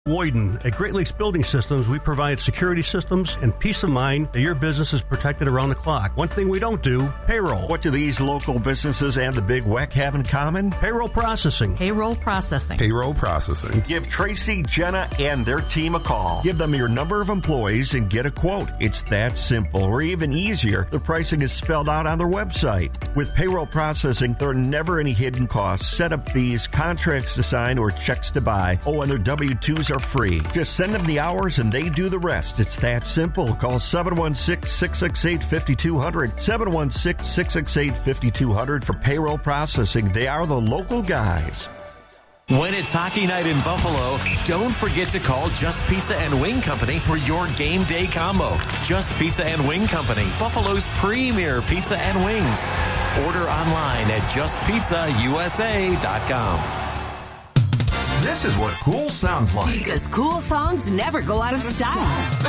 Woyden. At Great Lakes Building Systems, we provide security systems and peace of mind that your business is protected around the clock. One thing we don't do, payroll. What do these local businesses and the Big WEC have in common? Payroll processing. Payroll processing. Payroll processing. Give Tracy, Jenna, and their team a call. Give them your number of employees and get a quote. It's that simple. Or even easier, the pricing is spelled out on their website. With payroll processing, there are never any hidden costs, setup fees, contracts to sign, or checks to buy. Oh, and their W-2s are free. Just send them the hours and they do the rest. It's that simple. Call 716-668-5200. 716-668-5200 for payroll processing. They are the local guys. When it's hockey night in Buffalo, don't forget to call Just Pizza and Wing Company for your game day combo. Just Pizza and Wing Company, Buffalo's premier pizza and wings. Order online at justpizzausa.com. This is what cool sounds like. Because cool songs never go out of style.